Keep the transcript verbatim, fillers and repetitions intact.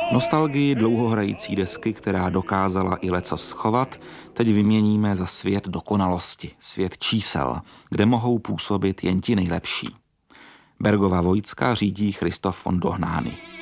Nostalgii dlouhohrající desky, která dokázala i lecos schovat, teď vyměníme za svět dokonalosti, svět čísel, kde mohou působit jen ti nejlepší. Bergova Vojtska řídí Christoph von Dohnányi.